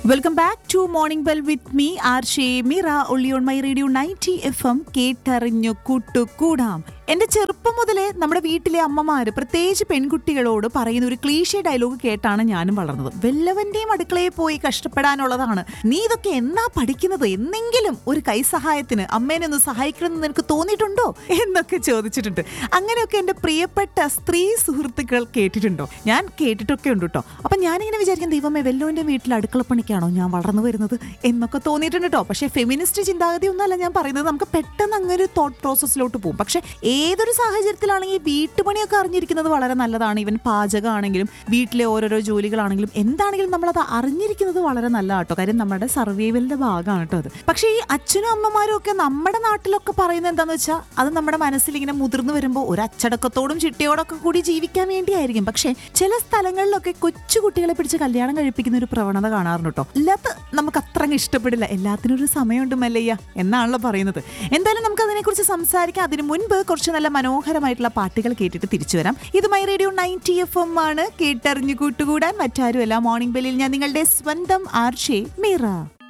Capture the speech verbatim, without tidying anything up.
Welcome back to morning bell with me R ഷേ മിറ only on my radio ninety F M കേട്ടറിഞ്ഞു കൂട്ടുകൂടാം. എന്റെ ചെറുപ്പം മുതലേ നമ്മുടെ വീട്ടിലെ അമ്മമാര് പ്രത്യേകിച്ച് പെൺകുട്ടികളോട് പറയുന്ന ഒരു ക്ലീഷേ ഡയലോഗ് കേട്ടാണ് ഞാനും വളർന്നത്. വല്ലവന്റെയും അടുക്കളയിൽ പോയി കഷ്ടപ്പെടാനുള്ളതാണ്, നീ ഇതൊക്കെ എന്നാ പഠിക്കുന്നത്, എന്നെങ്കിലും ഒരു കൈസഹായത്തിന് അമ്മേനെ ഒന്ന് സഹായിക്കണമെന്ന് നിനക്ക് തോന്നിയിട്ടുണ്ടോ എന്നൊക്കെ ചോദിച്ചിട്ടുണ്ട്. അങ്ങനെയൊക്കെ എന്റെ പ്രിയപ്പെട്ട സ്ത്രീ സുഹൃത്തുക്കൾ കേട്ടിട്ടുണ്ടോ? ഞാൻ കേട്ടിട്ടൊക്കെ ഉണ്ട് കേട്ടോ. അപ്പൊ ഞാനിങ്ങനെ വിചാരിക്കും, ദൈവമേ വല്ലവന്റെ വീട്ടിൽ അടുക്കളപ്പണിക്കാണോ ഞാൻ വളർന്നു വരുന്നത് എന്നൊക്കെ തോന്നിയിട്ടുണ്ട് കേട്ടോ. പക്ഷേ ഫെമിനിസ്റ്റ് ചിന്താഗതി ഒന്നുമല്ല ഞാൻ പറയുന്നത്. നമുക്ക് പെട്ടെന്ന് അങ്ങനെ ഒരു തോട്ട് പ്രോസസ്സിലോട്ട് പോകും. പക്ഷെ ഏതൊരു സാഹചര്യത്തിലാണെങ്കിൽ വീട്ടുപണിയൊക്കെ അറിഞ്ഞിരിക്കുന്നത് വളരെ നല്ലതാണ്. ഈവൻ പാചകമാണെങ്കിലും വീട്ടിലെ ഓരോരോ ജോലികളാണെങ്കിലും എന്താണെങ്കിലും നമ്മളത് അറിഞ്ഞിരിക്കുന്നത് വളരെ നല്ലതാണ് കേട്ടോ. കാര്യം നമ്മുടെ സർവൈവലിന്റെ ഭാഗമാണ് കേട്ടോ അത്. പക്ഷേ ഈ അച്ഛനും അമ്മമാരും ഒക്കെ നമ്മുടെ നാട്ടിലൊക്കെ പറയുന്നത് എന്താണെന്ന് വെച്ചാൽ അത് നമ്മുടെ മനസ്സിൽ ഇങ്ങനെ മുതിർന്നു വരുമ്പോൾ ഒരു അച്ചടക്കത്തോടും ചിട്ടയോടൊക്കെ കൂടി ജീവിക്കാൻ വേണ്ടിയായിരിക്കും. പക്ഷേ ചില സ്ഥലങ്ങളിലൊക്കെ കൊച്ചു കുട്ടികളെ പിടിച്ച് കല്യാണം കഴിപ്പിക്കുന്ന ഒരു പ്രവണത കാണാറുണ്ട് കേട്ടോ. അല്ലാത്ത നമുക്ക് അത്രങ്ങ് ഇഷ്ടപ്പെടില്ല. എല്ലാത്തിനും ഒരു സമയമുണ്ട് മല്ലയ്യ എന്നാണല്ലോ പറയുന്നത്. എന്തായാലും നമുക്ക് അതിനെക്കുറിച്ച് സംസാരിക്കാം. അതിന് മുൻപ് കുറച്ച് നല്ല മനോഹരമായിട്ടുള്ള പാട്ടുകൾ കേട്ടിട്ട് തിരിച്ചു വരാം. ഇത് my radio ninety F M ആണ്. കേട്ടറിഞ്ഞു കൂട്ടുകൂടാൻ മറ്റാരുമല്ല, മോർണിംഗ് ബെല്ലിൽ ഞാൻ നിങ്ങളുടെ സ്വന്തം ആർ ഷേ മീറ.